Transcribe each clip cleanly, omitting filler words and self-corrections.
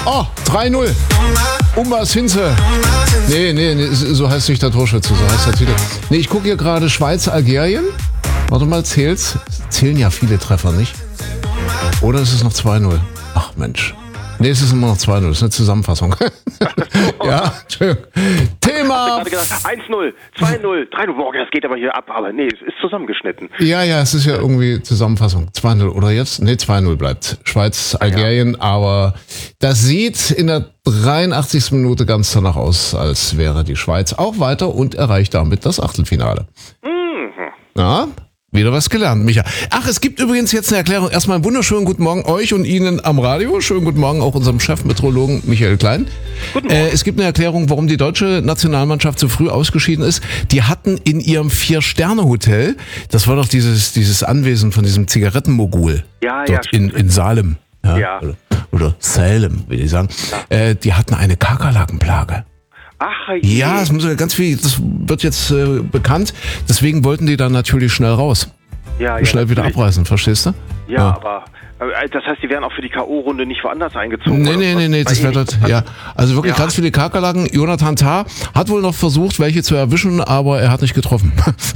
Oh, 3-0. Umbas Hinze. Nee, so heißt nicht der Torschütze, so heißt der Titel. Nee, ich gucke hier gerade Schweiz, Algerien. Warte mal, zählen ja viele Treffer, nicht? Oder ist es noch 2-0? Ach Mensch. Nee, es ist immer noch 2-0, das ist eine Zusammenfassung. Ja, Entschuldigung. Thema... Ich hatte gedacht, 1-0, 2-0, 3-0, boah, das geht aber hier ab, aber nee, es ist zusammengeschnitten. Ja, es ist ja irgendwie Zusammenfassung. 2-0 oder jetzt? Nee, 2-0 bleibt. Schweiz, Algerien, aber das sieht in der 83. Minute ganz danach aus, als wäre die Schweiz auch weiter und erreicht damit das Achtelfinale. Ja, wieder was gelernt, Micha. Ach, es gibt übrigens jetzt eine Erklärung. Erstmal einen wunderschönen guten Morgen euch und Ihnen am Radio. Schönen guten Morgen auch unserem Chefmeteorologen Michael Klein. Guten Morgen. Es gibt eine Erklärung, warum die deutsche Nationalmannschaft so früh ausgeschieden ist. Die hatten in ihrem 4-Sterne-Hotel, das war doch dieses Anwesen von diesem Zigarettenmogul dort in Salem. Ja. Oder Salem, will ich sagen. Ja. Die hatten eine Kakerlakenplage. Ach, je. Ja, das wird jetzt bekannt. Deswegen wollten die dann natürlich schnell raus. Ja, schnell wieder abreißen, verstehst du? Ja, aber das heißt, die wären auch für die K.O.-Runde nicht woanders eingezogen? Nee, das wäre dort, ja. Also wirklich ganz viele Kakerlaken. Jonathan Tah hat wohl noch versucht, welche zu erwischen, aber er hat nicht getroffen.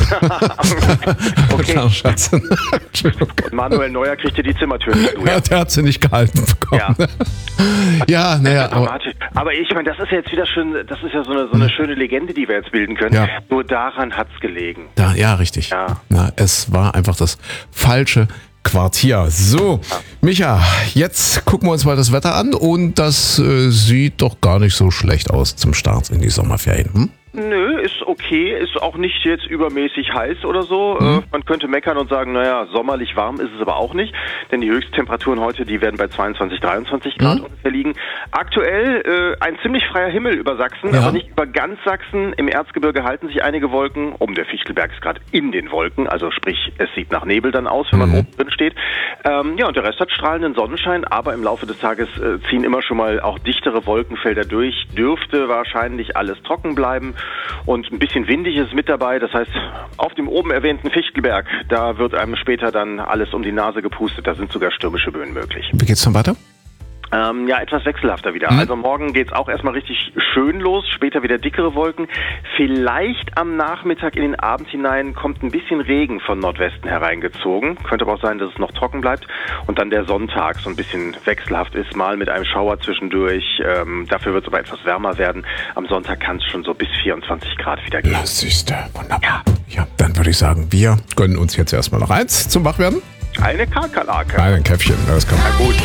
Okay. Schatz. Und Manuel Neuer kriegte die Zimmertür nicht zu. Ja, der hat sie nicht gehalten bekommen. Ja, naja. Aber ich meine, das ist ja jetzt wieder schön, das ist ja so eine schöne Legende, die wir jetzt bilden können. Ja. Nur daran hat's gelegen. Ja, richtig. Ja. Na, es war einfach das falsche Quartier. So, Micha, jetzt gucken wir uns mal das Wetter an und das sieht doch gar nicht so schlecht aus zum Start in die Sommerferien. Nö, ist okay, ist auch nicht jetzt übermäßig heiß oder so. Man könnte meckern und sagen, naja, sommerlich warm ist es aber auch nicht, denn die Höchsttemperaturen heute, die werden bei 22, 23 Grad ungefähr liegen. Aktuell ein ziemlich freier Himmel über Sachsen, aber nicht über ganz Sachsen. Im Erzgebirge halten sich einige Wolken. Oben der Fichtelberg ist gerade in den Wolken, also sprich, es sieht nach Nebel dann aus, wenn man oben drin steht. Ja, und der Rest hat strahlenden Sonnenschein, aber im Laufe des Tages ziehen immer schon mal auch dichtere Wolkenfelder durch. Dürfte wahrscheinlich alles trocken bleiben. Und ein bisschen windig ist mit dabei, das heißt, auf dem oben erwähnten Fichtelberg, da wird einem später dann alles um die Nase gepustet, da sind sogar stürmische Böen möglich. Wie geht's dann weiter? Ja, etwas wechselhafter wieder. Also morgen geht's auch erstmal richtig schön los, später wieder dickere Wolken. Vielleicht am Nachmittag in den Abend hinein kommt ein bisschen Regen von Nordwesten hereingezogen. Könnte aber auch sein, dass es noch trocken bleibt. Und dann der Sonntag so ein bisschen wechselhaft ist, mal mit einem Schauer zwischendurch. Dafür wird es aber etwas wärmer werden. Am Sonntag kann es schon so bis 24 Grad wieder gehen. Das ist wunderbar. Ja, dann würde ich sagen, wir gönnen uns jetzt erstmal noch eins zum Wachwerden. Eine Kakerlake. Ein Käffchen, das kann man gut.